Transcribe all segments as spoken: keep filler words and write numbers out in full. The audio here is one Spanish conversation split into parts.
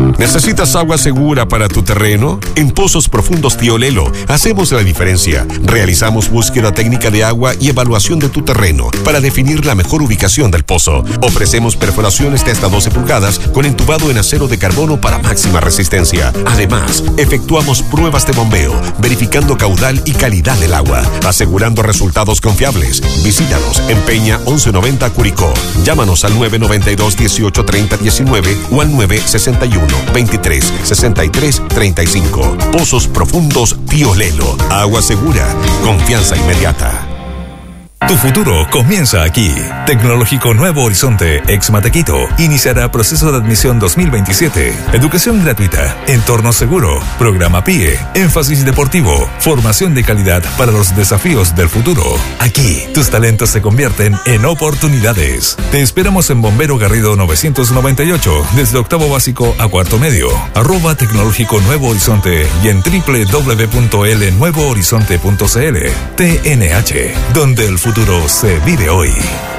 ¿Necesitas agua segura para tu terreno? En Pozos Profundos Tío Lelo hacemos la diferencia. Realizamos búsqueda técnica de agua y evaluación de tu terreno para definir la mejor ubicación del pozo. Ofrecemos perforaciones de hasta doce pulgadas con entubado en acero de carbono para máxima resistencia. Además, efectuamos pruebas de bombeo, verificando caudal y calidad del agua, asegurando resultados confiables. Visítanos en Peña once noventa Curicó. Llámanos al nueve noventa y dos, dieciocho, treinta, diecinueve o al nueve sesenta y uno, veintitrés, sesenta y tres, treinta y cinco. Pozos Profundos Tío Lelo. Agua segura. Confianza inmediata. Tu futuro comienza aquí. Tecnológico Nuevo Horizonte, ex Matequito, iniciará proceso de admisión dos mil veintisiete. Educación gratuita, entorno seguro, programa P I E, énfasis deportivo, formación de calidad para los desafíos del futuro. Aquí, tus talentos se convierten en oportunidades. Te esperamos en Bombero Garrido novecientos noventa y ocho, desde octavo básico a cuarto medio. Arroba Tecnológico Nuevo Horizonte y en doble u doble u doble u punto l nuevo horizonte punto c l. T N H, donde el futuro futuro se vive hoy.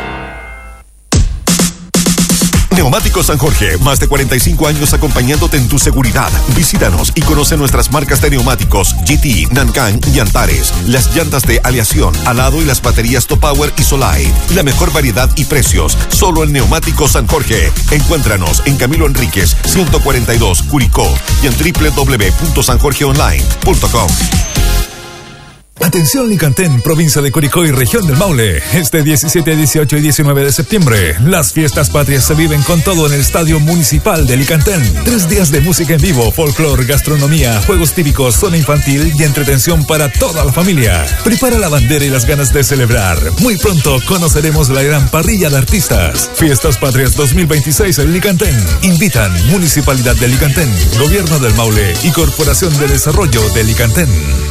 Neumáticos San Jorge, más de cuarenta y cinco años acompañándote en tu seguridad. Visítanos y conoce nuestras marcas de neumáticos G T, Nancan y Antares, las llantas de aleación, alado y las baterías Top Power y Solide. La mejor variedad y precios, solo en Neumáticos San Jorge. Encuéntranos en Camilo Enríquez, ciento cuarenta y dos, Curicó y en doble u doble u doble u punto san jorge online punto com. Atención Licantén, provincia de Curicó y región del Maule. Este diecisiete, dieciocho y diecinueve de septiembre, las fiestas patrias se viven con todo en el Estadio Municipal de Licantén. Tres días de música en vivo, folclor, gastronomía, juegos típicos, zona infantil y entretención para toda la familia. Prepara la bandera y las ganas de celebrar. Muy pronto conoceremos la gran parrilla de artistas. Fiestas Patrias dos mil veintiséis en Licantén. Invitan Municipalidad de Licantén, Gobierno del Maule y Corporación de Desarrollo de Licantén.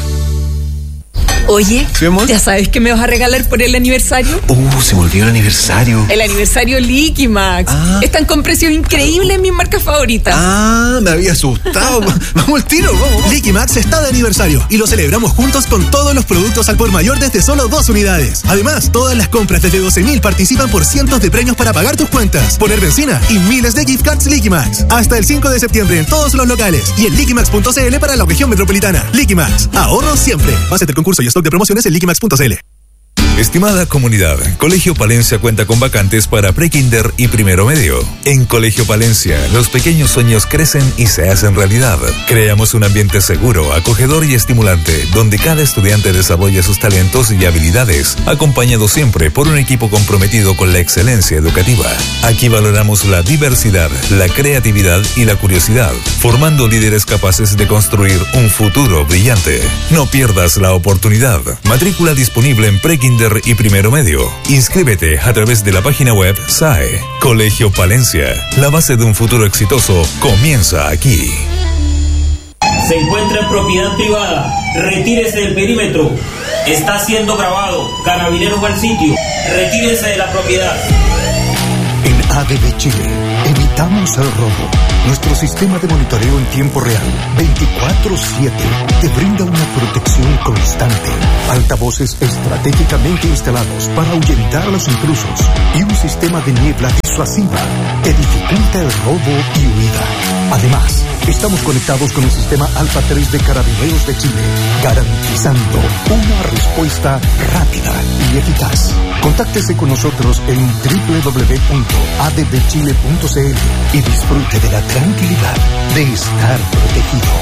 Oye, ¿sí, amor? ¿Ya sabes qué me vas a regalar por el aniversario? Uh, se me olvidó el aniversario. El aniversario Liquimax. Ah. Están con precios increíbles en mis marcas favoritas. Ah, me había asustado. Vamos al tiro, vamos, vamos. Liquimax está de aniversario y lo celebramos juntos con todos los productos al por mayor desde solo dos unidades. Además, todas las compras desde doce mil participan por cientos de premios para pagar tus cuentas, poner benzina y miles de gift cards Liquimax. Hasta el cinco de septiembre en todos los locales y en liquimax punto c l para la región metropolitana. Liquimax, ahorro siempre. Base del concurso y stock de promociones en liquimax punto c l. Estimada comunidad, Colegio Palencia cuenta con vacantes para prekinder y primero medio. En Colegio Palencia, los pequeños sueños crecen y se hacen realidad. Creamos un ambiente seguro, acogedor y estimulante, donde cada estudiante desarrolla sus talentos y habilidades, acompañado siempre por un equipo comprometido con la excelencia educativa. Aquí valoramos la diversidad, la creatividad y la curiosidad, formando líderes capaces de construir un futuro brillante. No pierdas la oportunidad. Matrícula disponible en prekinder y primero medio. Inscríbete a través de la página web S A E. Colegio Palencia. La base de un futuro exitoso comienza aquí. Se encuentra en propiedad privada. Retírese del perímetro. Está siendo grabado. Carabineros al sitio. Retírese de la propiedad. En A D B Chile, evitamos el robo. Nuestro sistema de monitoreo en tiempo real, veinticuatro siete, te brinda una protección constante. Altavoces estratégicamente instalados para ahuyentar a los intrusos y un sistema de niebla disuasiva que dificulta el robo y huida. Además, estamos conectados con el sistema Alfa tres de Carabineros de Chile, garantizando una respuesta rápida y eficaz. Contáctese con nosotros en doble u doble u doble u punto a d b chile punto c l y disfrute de la tranquilidad de estar protegido.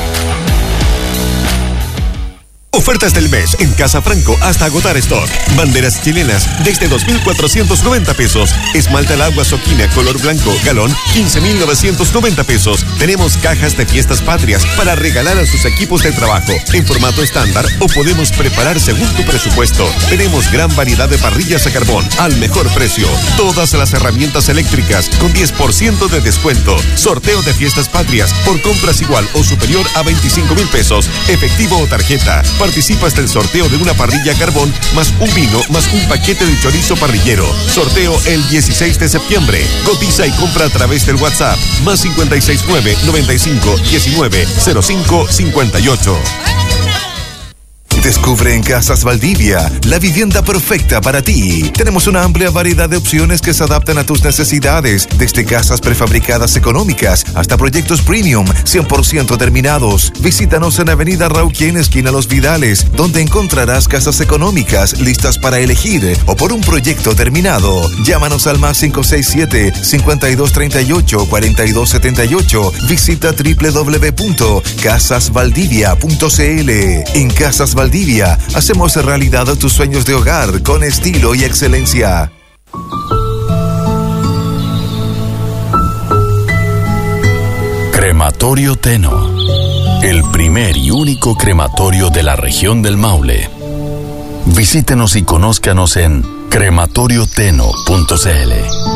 Ofertas del mes en Casa Franco hasta agotar stock. Banderas chilenas desde dos mil cuatrocientos noventa pesos. Esmalta al agua Soquina color blanco galón quince mil novecientos noventa pesos. Tenemos cajas de fiestas patrias para regalar a sus equipos de trabajo en formato estándar o podemos preparar según tu presupuesto. Tenemos gran variedad de parrillas a carbón al mejor precio. Todas las herramientas eléctricas con diez por ciento de descuento. Sorteo de fiestas patrias por compras igual o superior a veinticinco mil pesos. Efectivo o tarjeta. Participas del sorteo de una parrilla a carbón más un vino más un paquete de chorizo parrillero. Sorteo el dieciséis de septiembre. Cotiza y compra a través del WhatsApp más cincuenta y seis nueve noventa y cinco diecinueve cero cinco cincuenta y ocho. Descubre en Casas Valdivia la vivienda perfecta para ti. Tenemos una amplia variedad de opciones que se adaptan a tus necesidades, desde casas prefabricadas económicas hasta proyectos premium cien por ciento terminados. Visítanos en Avenida Rauquien, esquina Los Vidales, donde encontrarás casas económicas listas para elegir o por un proyecto terminado. Llámanos al más cinco seis siete, cincuenta y dos treinta y ocho, cuarenta y dos setenta y ocho. Visita doble u doble u doble u punto casas valdivia punto c l. En Casas Valdivia hacemos realidad tus sueños de hogar con estilo y excelencia. Crematorio Teno, el primer y único crematorio de la región del Maule. Visítenos y conózcanos en crematorio teno punto c l.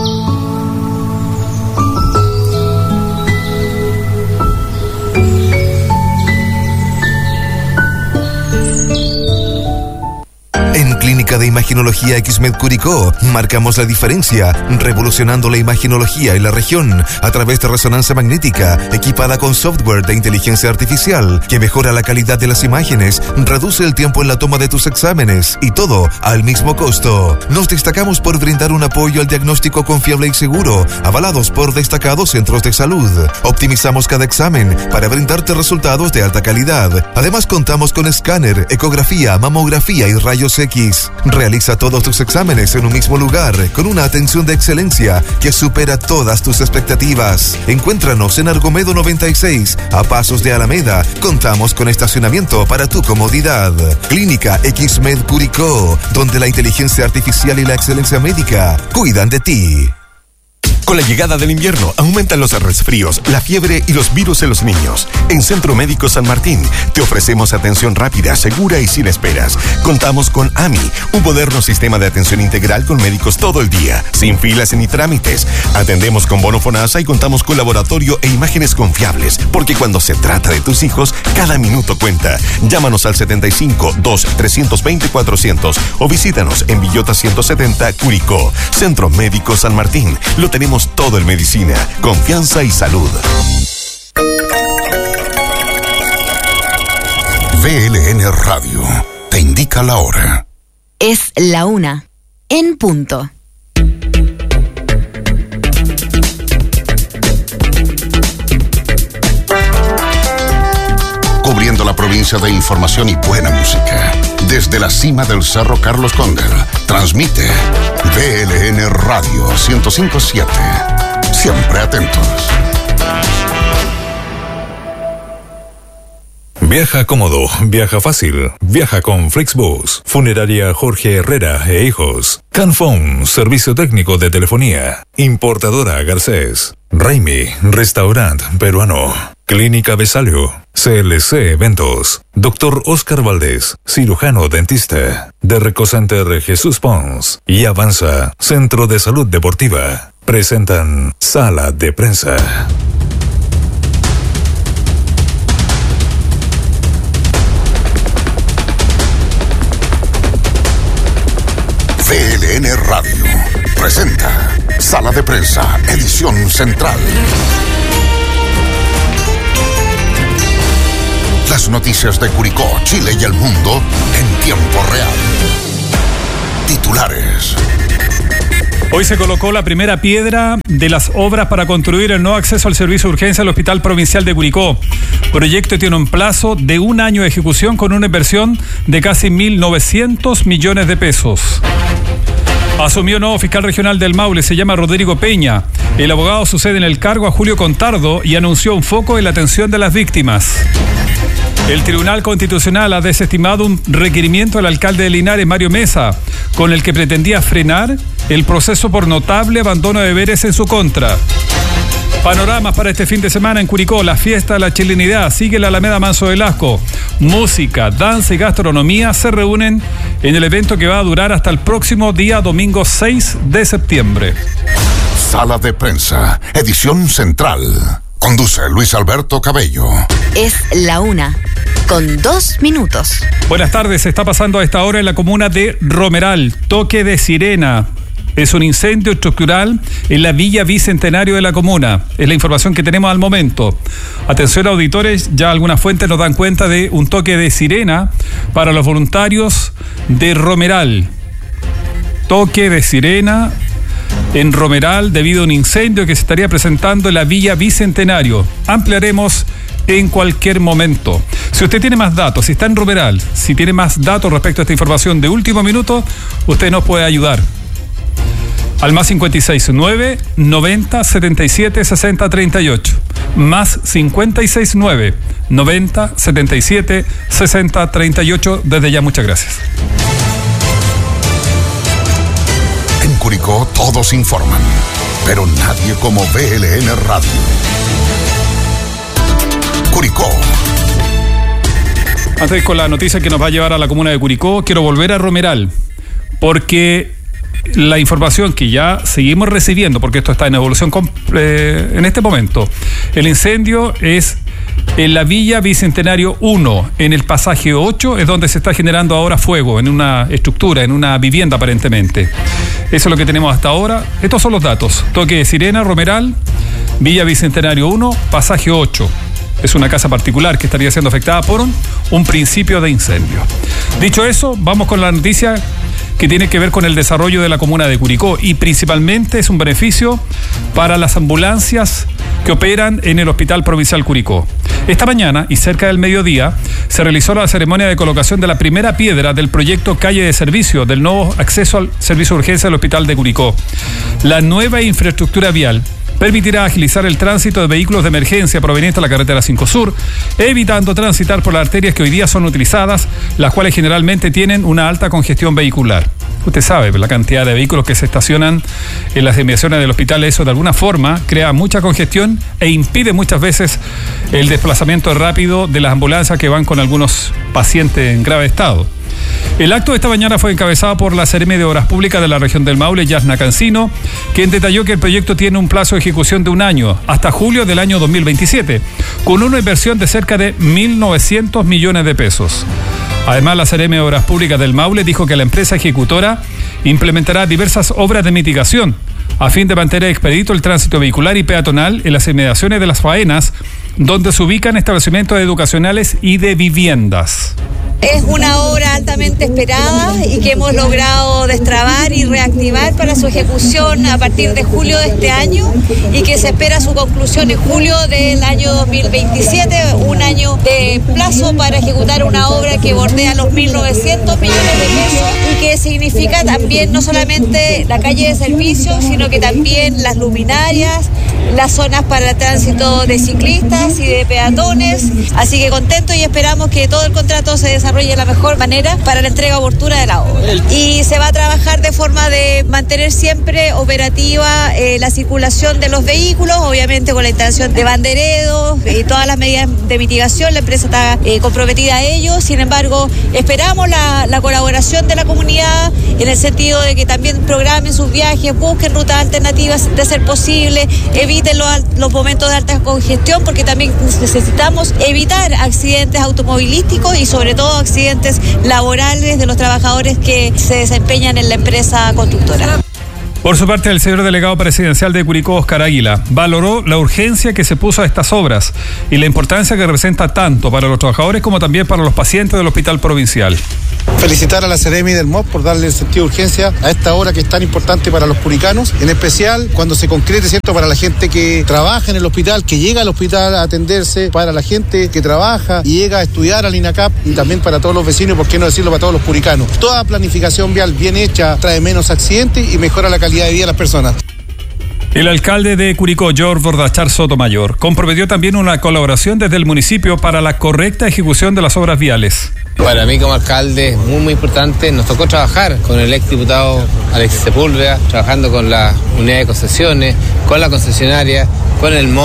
En Clínica de Imaginología Xmed Curicó, marcamos la diferencia, revolucionando la imaginología en la región a través de resonancia magnética, equipada con software de inteligencia artificial, que mejora la calidad de las imágenes, reduce el tiempo en la toma de tus exámenes, y todo al mismo costo. Nos destacamos por brindar un apoyo al diagnóstico confiable y seguro, avalados por destacados centros de salud. Optimizamos cada examen para brindarte resultados de alta calidad. Además, contamos con escáner, ecografía, mamografía y rayos X. Realiza todos tus exámenes en un mismo lugar, con una atención de excelencia que supera todas tus expectativas. Encuéntranos en Argomedo noventa y seis, a pasos de Alameda. Contamos con estacionamiento para tu comodidad. Clínica Xmed Curicó, donde la inteligencia artificial y la excelencia médica cuidan de ti. Con la llegada del invierno, aumentan los resfríos, la fiebre y los virus en los niños. En Centro Médico San Martín, te ofrecemos atención rápida, segura y sin esperas. Contamos con A M I, un moderno sistema de atención integral con médicos todo el día, sin filas ni trámites. Atendemos con bono FONASA y contamos con laboratorio e imágenes confiables, porque cuando se trata de tus hijos, cada minuto cuenta. Llámanos al setenta y cinco, dos, trescientos veinte, cuatrocientos o visítanos en Villota ciento setenta, Curicó. Centro Médico San Martín, lo tenemos todo en medicina, confianza y salud. V L N Radio te indica la hora. Es la una, en punto. Cubriendo la provincia de información y buena música. Desde la cima del Cerro Carlos Cóndor, transmite V L N Radio ciento cinco punto siete. Siempre atentos. Viaja cómodo, viaja fácil, viaja con Flixbus, Funeraria Jorge Herrera e Hijos, Canfón, servicio técnico de telefonía, Importadora Garcés, Raimi, restaurant peruano, Clínica Besalio, C L C Eventos, Doctor Oscar Valdés, cirujano dentista, Derreco Center Jesús Pons y Avanza, Centro de Salud Deportiva, presentan Sala de Prensa. V L N Radio presenta Sala de Prensa, edición central. Las noticias de Curicó, Chile y el mundo en tiempo real. Titulares. Hoy se colocó la primera piedra de las obras para construir el nuevo acceso al servicio de urgencia del Hospital Provincial de Curicó. El proyecto tiene un plazo de un año de ejecución con una inversión de casi mil novecientos millones de pesos. Asumió nuevo fiscal regional del Maule, se llama Rodrigo Peña. El abogado sucede en el cargo a Julio Contardo y anunció un foco en la atención de las víctimas. El Tribunal Constitucional ha desestimado un requerimiento al alcalde de Linares, Mario Mesa, con el que pretendía frenar el proceso por notable abandono de deberes en su contra. Panoramas para este fin de semana en Curicó. La fiesta de la chilenidad sigue la Alameda Manso Velasco. Música, danza y gastronomía se reúnen en el evento que va a durar hasta el próximo día domingo seis de septiembre. Sala de Prensa, edición central. Conduce Luis Alberto Cabello. Es la una, con dos minutos. Buenas tardes, se está pasando a esta hora en la comuna de Romeral. Toque de sirena Es un incendio estructural en la Villa Bicentenario de la comuna. Es la información que tenemos al momento. Atención, auditores, ya algunas fuentes nos dan cuenta de un toque de sirena para los voluntarios de Romeral. Toque de sirena en Romeral debido a un incendio que se estaría presentando en la Villa Bicentenario. Ampliaremos en cualquier momento. Si usted tiene más datos, si está en Romeral, si tiene más datos respecto a esta información de último minuto, usted nos puede ayudar. Al más cincuenta y seis nueve, noventa, setenta y siete, sesenta, treinta y ocho. Más cincuenta y seis nueve, noventa, setenta y siete, sesenta, treinta y ocho. Desde ya, muchas gracias. En Curicó todos informan, pero nadie como V L N Radio. Curicó. Antes, con la noticia que nos va a llevar a la comuna de Curicó, quiero volver a Romeral, porque la información que ya seguimos recibiendo, porque esto está en evolución eh, en este momento, el incendio es en la Villa Bicentenario uno, en el pasaje ocho, es donde se está generando ahora fuego, en una estructura, en una vivienda aparentemente. Eso es lo que tenemos hasta ahora. Estos son los datos. Toque de sirena, Romeral, Villa Bicentenario uno, pasaje ocho. Es una casa particular que estaría siendo afectada por un, un principio de incendio. Dicho eso, vamos con la noticia que tiene que ver con el desarrollo de la comuna de Curicó, y principalmente es un beneficio para las ambulancias que operan en el Hospital Provincial Curicó. Esta mañana y cerca del mediodía se realizó la ceremonia de colocación de la primera piedra del proyecto Calle de Servicio del nuevo acceso al servicio de urgencia del Hospital de Curicó. La nueva infraestructura vial permitirá agilizar el tránsito de vehículos de emergencia provenientes de la carretera cinco Sur, evitando transitar por las arterias que hoy día son utilizadas, las cuales generalmente tienen una alta congestión vehicular. Usted sabe, la cantidad de vehículos que se estacionan en las inmediaciones del hospital, eso de alguna forma crea mucha congestión e impide muchas veces el desplazamiento rápido de las ambulancias que van con algunos pacientes en grave estado. El acto de esta mañana fue encabezado por la Seremi de Obras Públicas de la región del Maule, Yasna Cancino, quien detalló que el proyecto tiene un plazo de ejecución de un año, hasta julio del año dos mil veintisiete, con una inversión de cerca de mil novecientos millones de pesos. Además, la Seremi de Obras Públicas del Maule dijo que la empresa ejecutora implementará diversas obras de mitigación a fin de mantener expedito el tránsito vehicular y peatonal en las inmediaciones de las faenas, donde se ubican establecimientos educacionales y de viviendas. Es una obra altamente esperada y que hemos logrado destrabar y reactivar para su ejecución a partir de julio de este año, y que se espera su conclusión en julio del año dos mil veintisiete, un año de plazo para ejecutar una obra que bordea los mil novecientos millones de pesos y que significa también no solamente la calle de servicio, sino que también las luminarias, las zonas para el tránsito de ciclistas y de peatones. Así que contentos y esperamos que todo el contrato se desarrolle de la mejor manera para la entrega oportuna de la obra. Y se va a trabajar de forma de mantener siempre operativa eh, la circulación de los vehículos, obviamente con la instalación de banderedos y todas las medidas de mitigación. La empresa está eh, comprometida a ello. Sin embargo, esperamos la, la colaboración de la comunidad en el sentido de que también programen sus viajes, busquen rutas alternativas de ser posible, eviten los, los momentos de alta congestión, porque también necesitamos evitar accidentes automovilísticos y sobre todo accidentes laborales de los trabajadores que se desempeñan en la empresa constructora. Por su parte, el señor delegado presidencial de Curicó, Oscar Águila, valoró la urgencia que se puso a estas obras y la importancia que representa tanto para los trabajadores como también para los pacientes del Hospital Provincial. Felicitar a la Seremi del M O P por darle el sentido de urgencia a esta obra que es tan importante para los curicanos, en especial cuando se concrete, ¿cierto?, para la gente que trabaja en el hospital, que llega al hospital a atenderse, para la gente que trabaja y llega a estudiar al INACAP, y también para todos los vecinos, por qué no decirlo, para todos los curicanos. Toda planificación vial bien hecha trae menos accidentes y mejora la calidad de vida de las personas. El alcalde de Curicó, George Bordachar Sotomayor, comprometió también una colaboración desde el municipio para la correcta ejecución de las obras viales. Para mí como alcalde es muy muy importante. Nos tocó trabajar con el exdiputado Alexis Sepúlveda, trabajando con la unidad de concesiones, con la concesionaria, con el M O P,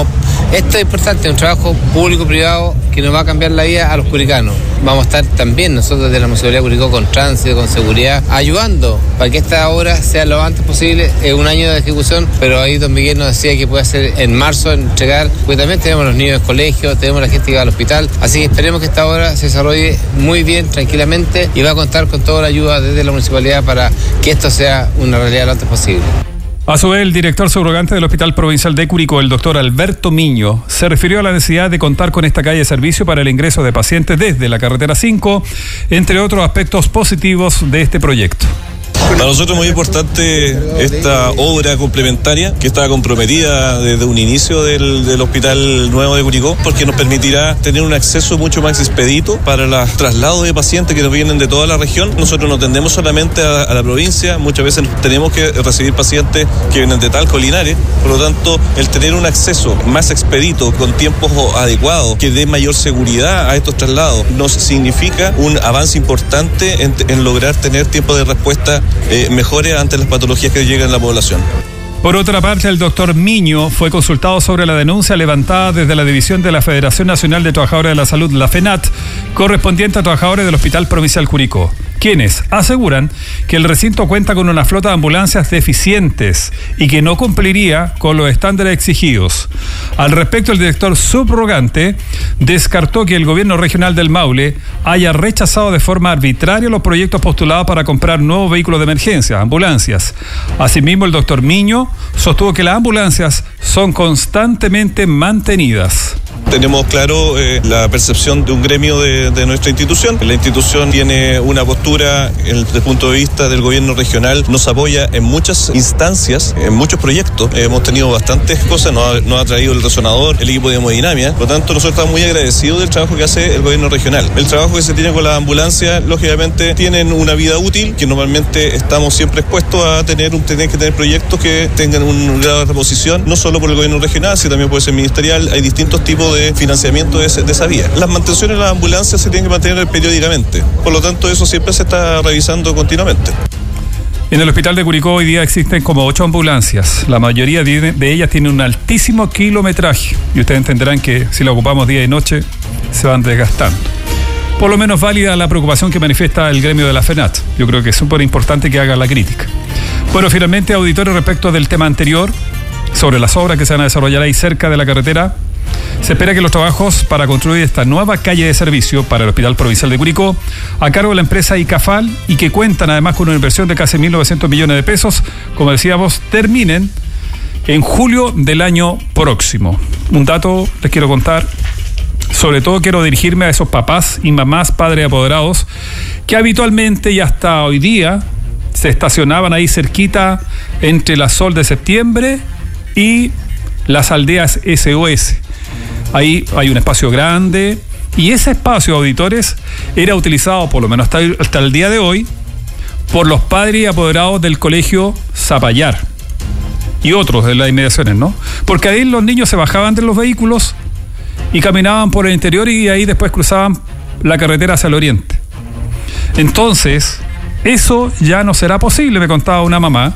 Esto es importante, un trabajo público-privado que nos va a cambiar la vida a los curicanos. Vamos a estar también nosotros de la Municipalidad de Curicó con tránsito, con seguridad, ayudando para que esta obra sea lo antes posible. Es un año de ejecución, pero ahí don Miguel nos decía que puede ser en marzo entregar, porque también tenemos los niños de colegio, tenemos la gente que va al hospital, así que esperemos que esta obra se desarrolle muy bien, tranquilamente, y va a contar con toda la ayuda desde la municipalidad para que esto sea una realidad lo antes posible. A su vez, el director subrogante del Hospital Provincial de Curicó, el doctor Alberto Miño, se refirió a la necesidad de contar con esta calle de servicio para el ingreso de pacientes desde la carretera cinco, entre otros aspectos positivos de este proyecto. Para nosotros es muy importante esta obra complementaria que estaba comprometida desde un inicio del, del Hospital Nuevo de Curicó, porque nos permitirá tener un acceso mucho más expedito para los traslados de pacientes que nos vienen de toda la región. Nosotros no atendemos solamente a, a la provincia, muchas veces tenemos que recibir pacientes que vienen de Talco, Linares, por lo tanto el tener un acceso más expedito con tiempos adecuados que dé mayor seguridad a estos traslados nos significa un avance importante en, en lograr tener tiempo de respuesta Eh, mejores ante las patologías que llegan a la población. Por otra parte, el doctor Miño fue consultado sobre la denuncia levantada desde la división de la Federación Nacional de Trabajadores de la Salud, la FENAT, correspondiente a trabajadores del Hospital Provincial Curicó, quienes aseguran que el recinto cuenta con una flota de ambulancias deficientes y que no cumpliría con los estándares exigidos. Al respecto, el director subrogante descartó que el gobierno regional del Maule haya rechazado de forma arbitraria los proyectos postulados para comprar nuevos vehículos de emergencia, ambulancias. Asimismo, el doctor Miño sostuvo que las ambulancias son constantemente mantenidas. Tenemos claro eh, la percepción de un gremio de, de nuestra institución. La institución tiene una postura desde el punto de vista del gobierno regional, nos apoya en muchas instancias, en muchos proyectos. Eh, hemos tenido bastantes cosas, nos ha, nos ha traído el resonador, el equipo de hemodinamia. Por lo tanto, nosotros estamos muy agradecidos del trabajo que hace el gobierno regional. El trabajo que se tiene con las ambulancias, lógicamente, tienen una vida útil, que normalmente estamos siempre expuestos a tener, un, tener que tener proyectos que tengan un grado de reposición, no solo por el gobierno regional, sino también puede ser ministerial. Hay distintos tipos de financiamiento de, ese, de esa vía. Las mantenciones de las ambulancias se tienen que mantener periódicamente, por lo tanto eso siempre se está revisando continuamente. En el Hospital de Curicó hoy día existen como ocho ambulancias. La mayoría de ellas tienen un altísimo kilometraje y ustedes entenderán que si la ocupamos día y noche se van desgastando. Por lo menos válida la preocupación que manifiesta el gremio de la FENAT. Yo creo que es súper importante que haga la crítica. Bueno, finalmente, auditorio, respecto del tema anterior, sobre las obras que se van a desarrollar ahí cerca de la carretera, se espera que los trabajos para construir esta nueva calle de servicio para el Hospital Provincial de Curicó, a cargo de la empresa ICAFAL, y que cuentan además con una inversión de casi mil novecientos millones de pesos, como decíamos, terminen en julio del año próximo. Un dato les quiero contar. Sobre todo quiero dirigirme a esos papás y mamás, padres apoderados, que habitualmente y hasta hoy día se estacionaban ahí cerquita entre la Sol de Septiembre y las aldeas S O S. Ahí hay un espacio grande y ese espacio, auditores, era utilizado, por lo menos hasta, hasta el día de hoy, por los padres y apoderados del colegio Zapallar y otros de las inmediaciones, ¿no? Porque ahí los niños se bajaban de los vehículos y caminaban por el interior y ahí después cruzaban la carretera hacia el oriente. Entonces, eso ya no será posible, me contaba una mamá,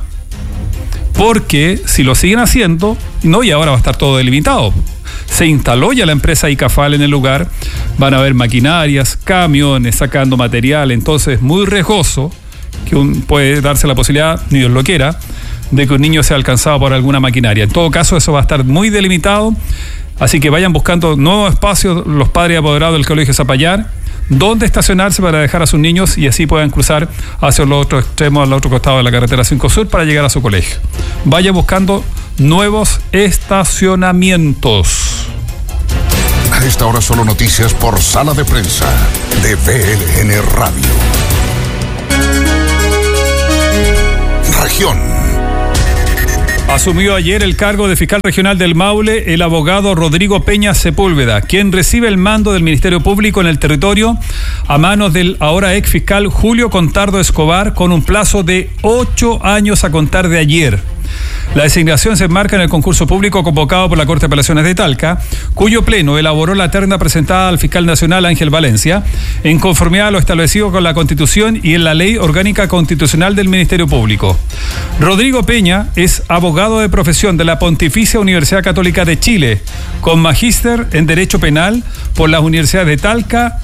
porque si lo siguen haciendo, no, y ahora va a estar todo delimitado. Se instaló ya la empresa ICAFAL en el lugar, van a haber maquinarias, camiones sacando material, entonces muy riesgoso que un, puede darse la posibilidad, ni Dios lo quiera, de que un niño sea alcanzado por alguna maquinaria. En todo caso, eso va a estar muy delimitado, así que vayan buscando nuevos espacios los padres apoderados del colegio Zapallar, donde estacionarse para dejar a sus niños y así puedan cruzar hacia los otros extremos, al otro costado de la carretera cinco Sur para llegar a su colegio. Vaya buscando nuevos estacionamientos. A esta hora solo noticias por Sala de Prensa de V L N Radio. Región. Asumió ayer el cargo de fiscal regional del Maule el abogado Rodrigo Peña Sepúlveda, quien recibe el mando del Ministerio Público en el territorio a manos del ahora ex fiscal Julio Contardo Escobar, con un plazo de ocho años a contar de ayer. La designación se enmarca en el concurso público convocado por la Corte de Apelaciones de Talca, cuyo pleno elaboró la terna presentada al fiscal nacional Ángel Valencia, en conformidad a lo establecido con la Constitución y en la Ley Orgánica Constitucional del Ministerio Público. Rodrigo Peña es abogado de profesión de la Pontificia Universidad Católica de Chile, con magíster en Derecho Penal por las universidades de Talca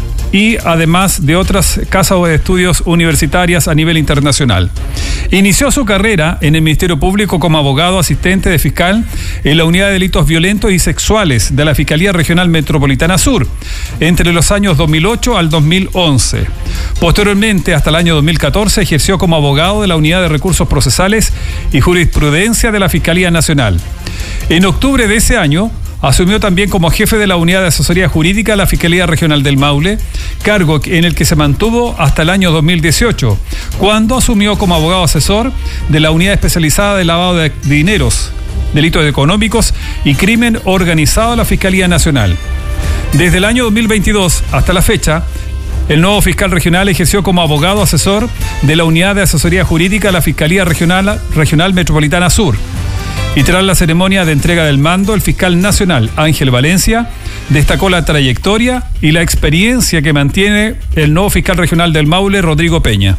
y además de otras casas de estudios universitarias a nivel internacional. Inició su carrera en el Ministerio Público como abogado asistente de fiscal en la Unidad de Delitos Violentos y Sexuales de la Fiscalía Regional Metropolitana Sur, entre los años dos mil ocho al dos mil once. Posteriormente, hasta el año dos mil catorce, ejerció como abogado de la Unidad de Recursos Procesales y Jurisprudencia de la Fiscalía Nacional. En octubre de ese año, asumió también como jefe de la Unidad de Asesoría Jurídica de la Fiscalía Regional del Maule, cargo en el que se mantuvo hasta el año dos mil dieciocho, cuando asumió como abogado asesor de la Unidad Especializada de Lavado de Dineros, Delitos Económicos y Crimen Organizado de la Fiscalía Nacional. Desde el año dos mil veintidós hasta la fecha, el nuevo fiscal regional ejerció como abogado asesor de la Unidad de Asesoría Jurídica de la Fiscalía Regional, Regional Metropolitana Sur. Y tras la ceremonia de entrega del mando, el fiscal nacional Ángel Valencia destacó la trayectoria y la experiencia que mantiene el nuevo fiscal regional del Maule, Rodrigo Peña.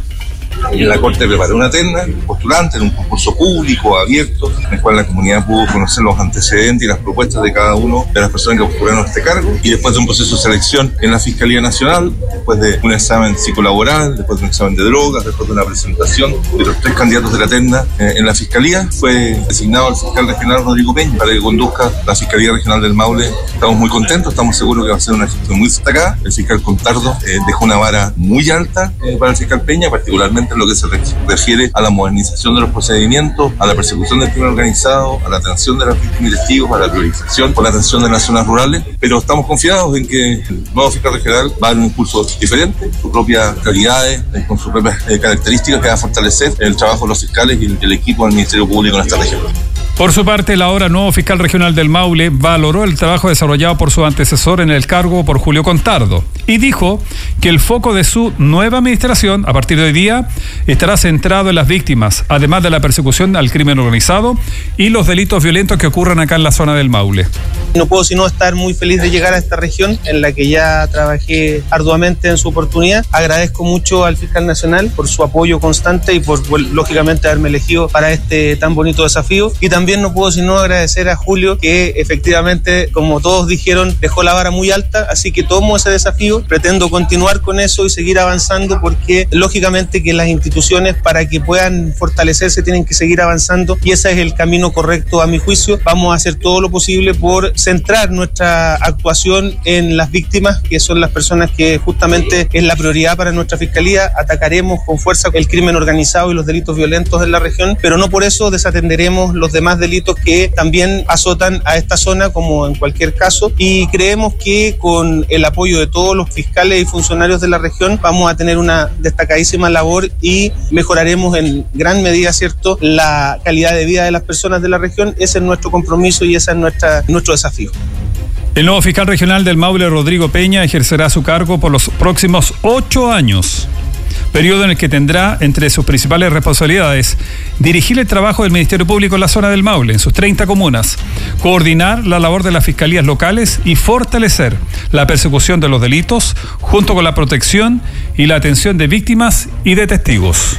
Y la Corte preparó una terna postulante en un concurso público, abierto, en el cual la comunidad pudo conocer los antecedentes y las propuestas de cada uno de las personas que postularon a este cargo. Y después de un proceso de selección en la Fiscalía Nacional, después de un examen psicolaboral, después de un examen de drogas, después de una presentación de los tres candidatos de la terna eh, en la Fiscalía, fue designado el fiscal regional Rodrigo Peña para que conduzca la Fiscalía Regional del Maule. Estamos muy contentos, estamos seguros que va a ser una gestión muy destacada. El fiscal Contardo eh, dejó una vara muy alta eh, para el fiscal Peña, particularmente en lo que se refiere a la modernización de los procedimientos, a la persecución del crimen organizado, a la atención de las víctimas y testigos, a la priorización por la atención de las zonas rurales, pero estamos confiados en que el nuevo fiscal regional va a dar un impulso diferente, sus propias calidades, con sus propias eh, características que va a fortalecer el trabajo de los fiscales y el, el equipo del Ministerio Público en esta región. Por su parte, el ahora nuevo fiscal regional del Maule valoró el trabajo desarrollado por su antecesor en el cargo por Julio Contardo y dijo que el foco de su nueva administración, a partir de hoy día, estará centrado en las víctimas, además de la persecución al crimen organizado y los delitos violentos que ocurran acá en la zona del Maule. No puedo sino estar muy feliz de llegar a esta región en la que ya trabajé arduamente en su oportunidad. Agradezco mucho al fiscal nacional por su apoyo constante y por, pues, lógicamente, haberme elegido para este tan bonito desafío. Y también no puedo sino agradecer a Julio, que efectivamente, como todos dijeron, dejó la vara muy alta, así que tomo ese desafío, pretendo continuar con eso y seguir avanzando, porque lógicamente que las instituciones, para que puedan fortalecerse, tienen que seguir avanzando y ese es el camino correcto a mi juicio. Vamos a hacer todo lo posible por centrar nuestra actuación en las víctimas, que son las personas que justamente es la prioridad para nuestra fiscalía. Atacaremos con fuerza el crimen organizado y los delitos violentos en la región, pero no por eso desatenderemos los demás delitos que también azotan a esta zona, como en cualquier caso, y creemos que con el apoyo de todos los fiscales y funcionarios de la región vamos a tener una destacadísima labor y mejoraremos en gran medida, ¿cierto?, la calidad de vida de las personas de la región. Ese es nuestro compromiso y ese es nuestra, nuestro desafío. El nuevo fiscal regional del Maule, Rodrigo Peña, ejercerá su cargo por los próximos ocho años. Periodo en el que tendrá entre sus principales responsabilidades dirigir el trabajo del Ministerio Público en la zona del Maule, en sus treinta comunas, coordinar la labor de las fiscalías locales y fortalecer la persecución de los delitos junto con la protección y la atención de víctimas y de testigos.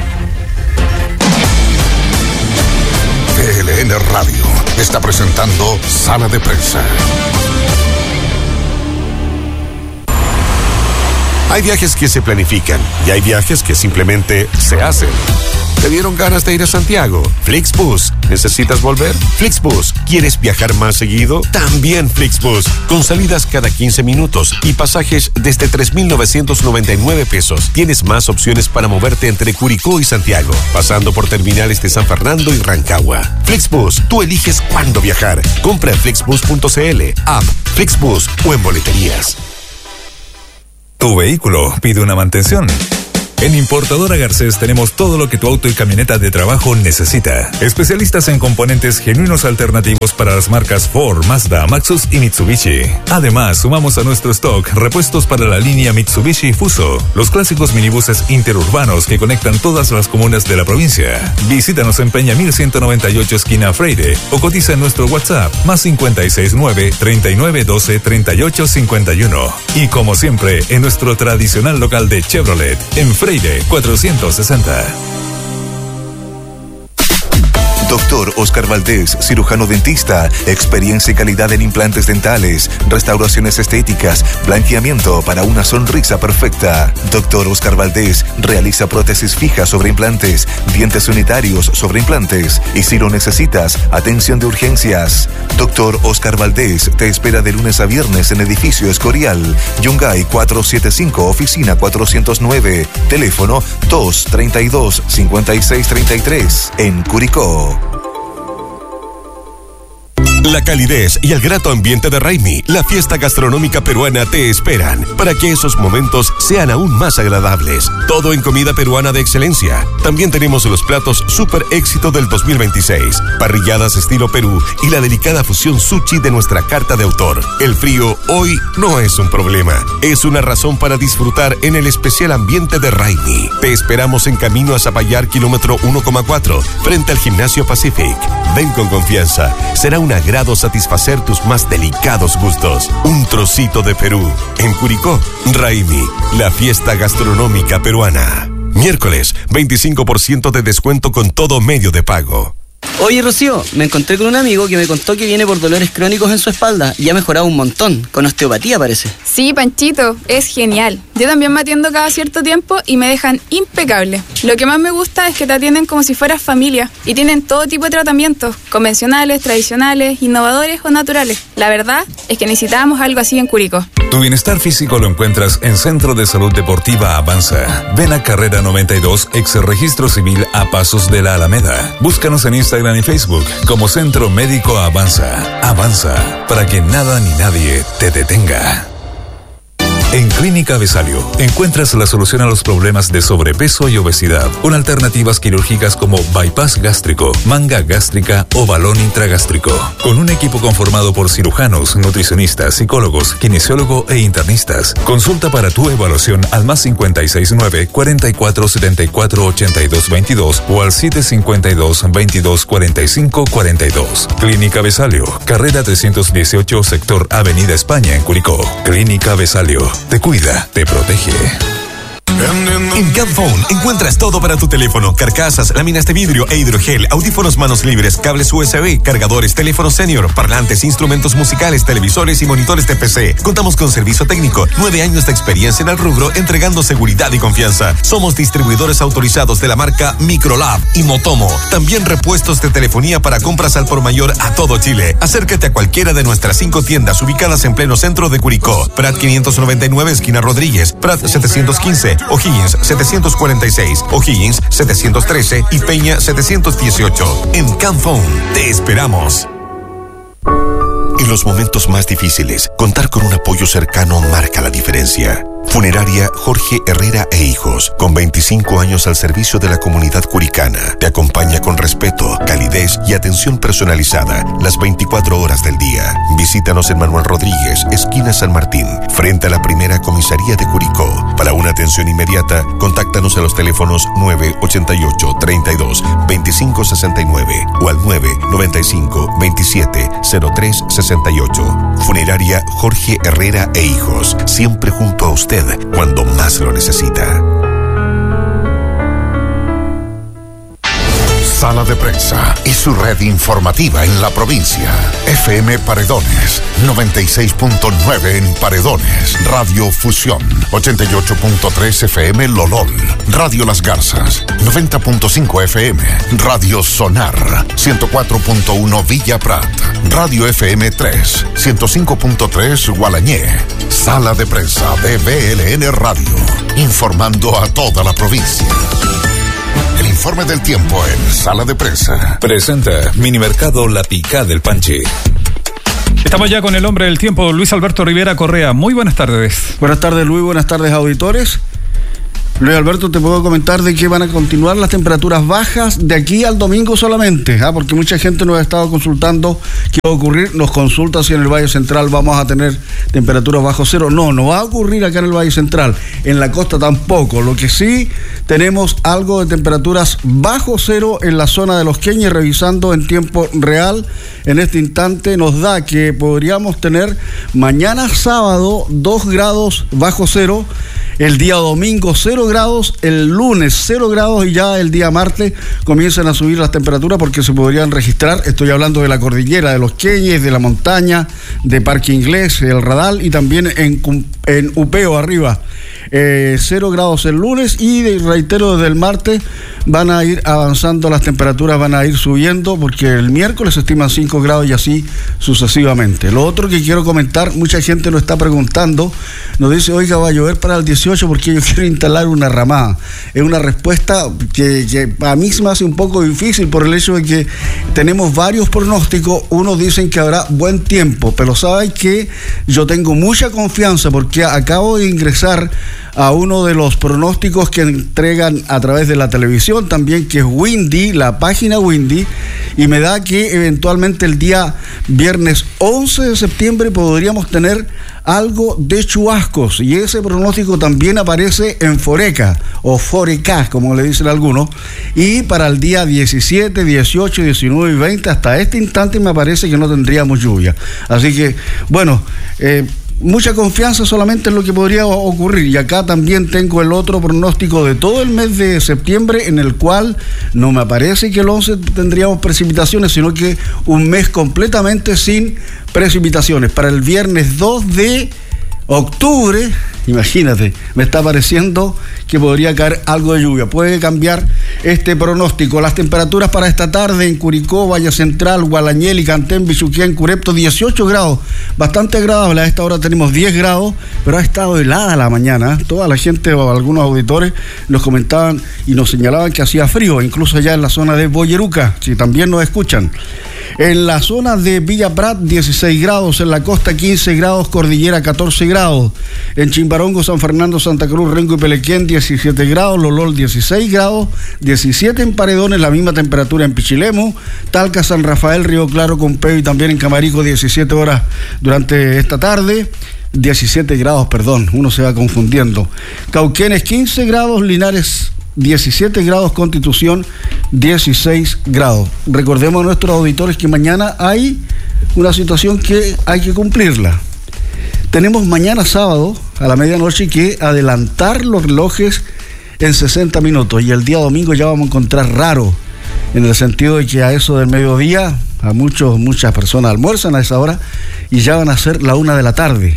T L N Radio está presentando Sala de Prensa. Hay viajes que se planifican y hay viajes que simplemente se hacen. ¿Te dieron ganas de ir a Santiago? Flixbus. ¿Necesitas volver? Flixbus. ¿Quieres viajar más seguido? También Flixbus. Con salidas cada quince minutos y pasajes desde tres mil novecientos noventa y nueve pesos. Tienes más opciones para moverte entre Curicó y Santiago, pasando por terminales de San Fernando y Rancagua. Flixbus. Tú eliges cuándo viajar. Compra en flixbus punto c l, app, Flixbus o en boleterías. Tu vehículo pide una mantención. En Importadora Garcés tenemos todo lo que tu auto y camioneta de trabajo necesita. Especialistas en componentes genuinos alternativos para las marcas Ford, Mazda, Maxus y Mitsubishi. Además, sumamos a nuestro stock repuestos para la línea Mitsubishi Fuso, los clásicos minibuses interurbanos que conectan todas las comunas de la provincia. Visítanos en Peña mil ciento noventa y ocho esquina Freire o cotiza en nuestro WhatsApp más cincuenta y seis nueve, treinta y nueve doce, treinta y ocho cincuenta y uno. Y como siempre, en nuestro tradicional local de Chevrolet, en Freire cuatrocientos sesenta. Doctor Oscar Valdés, cirujano dentista, experiencia y calidad en implantes dentales, restauraciones estéticas, blanqueamiento para una sonrisa perfecta. Doctor Oscar Valdés realiza prótesis fijas sobre implantes, dientes unitarios sobre implantes y si lo necesitas, atención de urgencias. Doctor Oscar Valdés te espera de lunes a viernes en edificio Escorial, Yungay cuatrocientos setenta y cinco, oficina cuatrocientos nueve, teléfono dos treinta y dos, cincuenta y seis treinta y tres, en Curicó. La calidez y el grato ambiente de Raimi, la fiesta gastronómica peruana, te esperan para que esos momentos sean aún más agradables. Todo en comida peruana de excelencia. También tenemos los platos super éxito del dos mil veintiséis, parrilladas estilo Perú y la delicada fusión sushi de nuestra carta de autor. El frío hoy no es un problema, es una razón para disfrutar en el especial ambiente de Raimi. Te esperamos en camino a Zapallar, kilómetro uno coma cuatro, frente al Gimnasio Pacific. Ven con confianza, será una grado satisfacer tus más delicados gustos. Un trocito de Perú. En Curicó, Raimi, la fiesta gastronómica peruana. Miércoles, veinticinco por ciento de descuento con todo medio de pago. Oye, Rocío, me encontré con un amigo que me contó que viene por dolores crónicos en su espalda y ha mejorado un montón, con osteopatía parece. Sí, Panchito, es genial. Yo también me atiendo cada cierto tiempo y me dejan impecable. Lo que más me gusta es que te atienden como si fueras familia y tienen todo tipo de tratamientos, convencionales, tradicionales, innovadores o naturales. La verdad es que necesitábamos algo así en Curicó. Tu bienestar físico lo encuentras en Centro de Salud Deportiva Avanza. Ven a Carrera noventa y dos, ex Registro Civil a Pasos de la Alameda. Búscanos en Instagram y Facebook como Centro Médico Avanza. Avanza, para que nada ni nadie te detenga. En Clínica Besalio encuentras la solución a los problemas de sobrepeso y obesidad, con alternativas quirúrgicas como bypass gástrico, manga gástrica o balón intragástrico, con un equipo conformado por cirujanos, nutricionistas, psicólogos, kinesiólogo e internistas. Consulta para tu evaluación al más cincuenta y seis nueve, cuarenta y cuatro setenta y cuatro ochenta y dos veintidós o al siete cincuenta y dos, veintidós cuarenta y cinco cuarenta y dos. Clínica Besalio, carrera trescientos dieciocho, sector Avenida España en Curicó. Clínica Besalio. Te cuida, te protege. En Camphone encuentras todo para tu teléfono: carcasas, láminas de vidrio e hidrogel, audífonos manos libres, cables U S B, cargadores, teléfonos senior, parlantes, instrumentos musicales, televisores y monitores de P C. Contamos con servicio técnico, nueve años de experiencia en el rubro, entregando seguridad y confianza. Somos distribuidores autorizados de la marca Microlab y Motomo. También repuestos de telefonía para compras al por mayor a todo Chile. Acércate a cualquiera de nuestras cinco tiendas ubicadas en pleno centro de Curicó: Prat quinientos noventa y nueve, esquina Rodríguez; Prat setecientos quince, O'Higgins setecientos cuarenta y seis, O'Higgins setecientos trece y Peña setecientos dieciocho. En Camphone te esperamos. En los momentos más difíciles, contar con un apoyo cercano marca la diferencia. Funeraria Jorge Herrera e Hijos, con veinticinco años al servicio de la comunidad curicana, te acompaña con respeto, calidez y atención personalizada las veinticuatro horas del día. Visítanos en Manuel Rodríguez, esquina San Martín, frente a la primera comisaría de Curicó. Para una atención inmediata, contáctanos a los teléfonos nueve ochenta y ocho, treinta y dos, veinticinco sesenta y nueve o al nueve noventa y cinco, veintisiete, cero tres sesenta y ocho. Funeraria Jorge Herrera e Hijos, siempre junto a usted cuando más lo necesita. Sala de Prensa y su red informativa en la provincia. F M Paredones, noventa y seis punto nueve en Paredones. Radio Fusión, ochenta y ocho punto tres F M Lolol. Radio Las Garzas, noventa punto cinco F M. Radio Sonar, ciento cuatro punto uno Villa Prat. Radio F M tres, ciento cinco punto tres Gualañé. Sala de Prensa de B L N Radio, informando a toda la provincia. El informe del tiempo en Sala de Prensa. Presenta Minimercado La Picá del Panche. Estamos ya con el hombre del tiempo, Luis Alberto Rivera Correa. Muy buenas tardes. Buenas tardes, Luis. Buenas tardes, auditores. Luis Alberto, te puedo comentar de que van a continuar las temperaturas bajas de aquí al domingo solamente, ¿ah? Porque mucha gente nos ha estado consultando qué va a ocurrir, nos consulta si en el Valle Central vamos a tener temperaturas bajo cero. No, no va a ocurrir acá en el Valle Central, en la costa tampoco. Lo que sí, tenemos algo de temperaturas bajo cero en la zona de Los Queñes, revisando en tiempo real. En este instante nos da que podríamos tener mañana sábado dos grados bajo cero, el día domingo cero grados, el lunes cero grados y ya el día martes comienzan a subir las temperaturas porque se podrían registrar, estoy hablando de la cordillera de Los Queñes, de la montaña, de Parque Inglés, el Radal y también en, en Upeo arriba. Eh, cero grados el lunes y reitero, desde el martes van a ir avanzando las temperaturas, van a ir subiendo porque el miércoles se estiman cinco grados y así sucesivamente. Lo otro que quiero comentar, mucha gente nos está preguntando, nos dice, oiga, va a llover para el dieciocho porque yo quiero instalar una ramada. Es una respuesta que, que a mí se me hace un poco difícil por el hecho de que tenemos varios pronósticos. Unos dicen que habrá buen tiempo, pero saben que yo tengo mucha confianza porque acabo de ingresar a uno de los pronósticos que entregan a través de la televisión también, que es Windy, la página Windy, y me da que eventualmente el día viernes once de septiembre podríamos tener algo de chubascos, y ese pronóstico también aparece en Foreca o Forecá, como le dicen algunos, y para el día diecisiete, dieciocho, diecinueve y veinte hasta este instante me parece que no tendríamos lluvia. Así que, bueno, eh, mucha confianza solamente en lo que podría ocurrir. Y acá también tengo el otro pronóstico de todo el mes de septiembre, en el cual no me parece que el once tendríamos precipitaciones, sino que un mes completamente sin precipitaciones. Para el viernes dos de octubre, imagínate, me está pareciendo que podría caer algo de lluvia. Puede cambiar este pronóstico. Las temperaturas para esta tarde en Curicó, Valle Central, Gualañel, Cantén, Bichuquén, Curepto, dieciocho grados. Bastante agradable. A esta hora tenemos diez grados, pero ha estado helada la mañana. Toda la gente o algunos auditores nos comentaban y nos señalaban que hacía frío, incluso allá en la zona de Boyeruca, si también nos escuchan. En la zona de Villa Prat, dieciséis grados, en la costa quince grados, Cordillera catorce grados, en Chimbarongo, San Fernando, Santa Cruz, Rengo y Pelequén diecisiete grados, Lolol dieciséis grados, diecisiete en Paredones, la misma temperatura en Pichilemu, Talca, San Rafael, Río Claro, Compeo y también en Camarico diecisiete horas durante esta tarde. diecisiete grados, perdón, uno se va confundiendo. Cauquenes quince grados, Linares diecisiete grados, Constitución dieciséis grados. Recordemos a nuestros auditores que mañana hay una situación que hay que cumplirla. Tenemos mañana sábado a la medianoche que adelantar los relojes en sesenta minutos y el día domingo ya vamos a encontrar raro, en el sentido de que a eso del mediodía a muchos, muchas personas almuerzan a esa hora y ya van a ser la una de la tarde.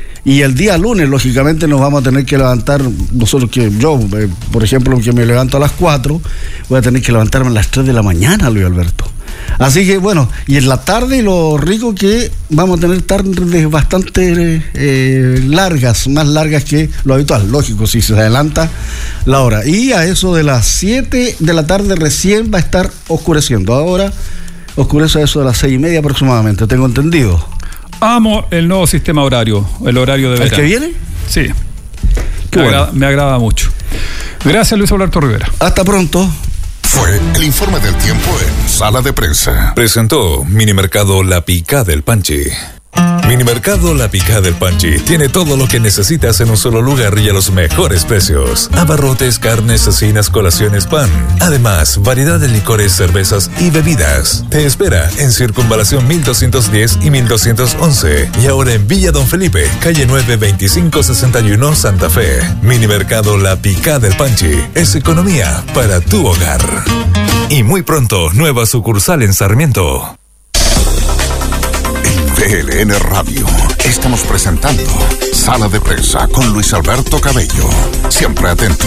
Y el día lunes, lógicamente, nos vamos a tener que levantar, nosotros que yo, eh, por ejemplo, que me levanto a las cuatro, voy a tener que levantarme a las tres de la mañana, Luis Alberto. Así que, bueno, y en la tarde, lo rico que vamos a tener tardes bastante eh, largas, más largas que lo habitual, lógico, si se adelanta la hora. Y a eso de las siete de la tarde recién va a estar oscureciendo. Ahora oscurece a eso de las seis y media aproximadamente, tengo entendido. Amo el nuevo sistema horario, el horario de verano. ¿El que viene? Sí. Qué me, bueno. agrada, me agrada mucho. Gracias, Luis Alberto Rivera. Hasta pronto. Fue el informe del tiempo en Sala de Prensa. Presentó Minimercado La Picá del Panchi. Minimercado La Picá del Panchi tiene todo lo que necesitas en un solo lugar y a los mejores precios. Abarrotes, carnes, cecinas, colaciones, pan. Además, variedad de licores, cervezas y bebidas. Te espera en Circunvalación mil doscientos diez y mil doscientos once. Y ahora en Villa Don Felipe, calle nueve veinticinco sesenta y uno, Santa Fe. Minimercado La Picá del Panchi es economía para tu hogar. Y muy pronto, nueva sucursal en Sarmiento. V L N Radio. Estamos presentando Sala de Prensa con Luis Alberto Cabello. Siempre atentos.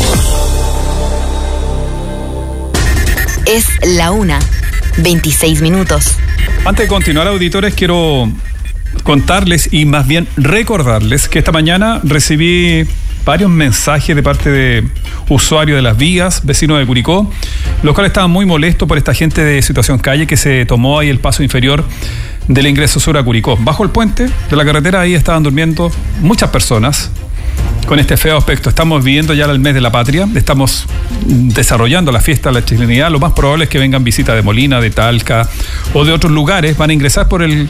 Es la una, veintiséis minutos. Antes de continuar, auditores, quiero contarles y más bien recordarles que esta mañana recibí varios mensajes de parte de usuarios de las vías, vecinos de Curicó, los cuales estaban muy molestos por esta gente de situación calle que se tomó ahí el paso inferior del ingreso sur a Curicó. Bajo el puente de la carretera ahí estaban durmiendo muchas personas con este feo aspecto. Estamos viviendo ya el mes de la patria, estamos desarrollando la fiesta de la chilenidad. Lo más probable es que vengan visitas de Molina, de Talca o de otros lugares. Van a ingresar por el